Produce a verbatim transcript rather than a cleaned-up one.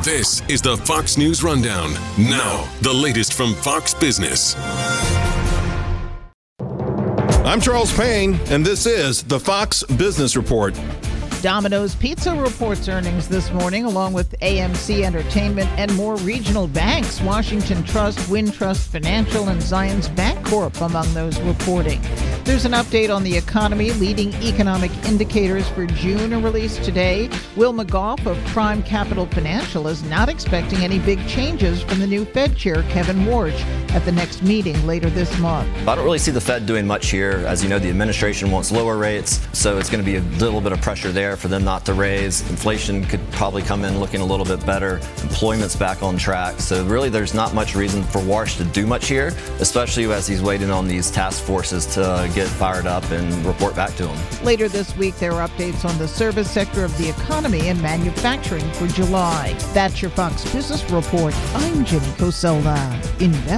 This is the Fox News Rundown. Now, the latest from Fox Business. I'm Charles Payne, and this is the Fox Business Report. Domino's Pizza reports earnings this morning, along with A M C Entertainment and more regional banks. Washington Trust, Wintrust Financial, and Zions Bancorp among those reporting. There's an update on the economy. Leading economic indicators for June are released today. Will McGough of Prime Capital Financial is not expecting any big changes from the new Fed chair, Kevin Warsh, at the next meeting later this month. I don't really see the Fed doing much here. As you know, the administration wants lower rates, so it's going to be a little bit of pressure there for them not to raise. Inflation could probably come in looking a little bit better. Employment's back on track. So really there's not much reason for Warsh to do much here, especially as he's waiting on these task forces to get fired up and report back to him. Later this week, there are updates on the service sector of the economy and manufacturing for July. That's your Fox Business Report. I'm Jenny Cosella. Invest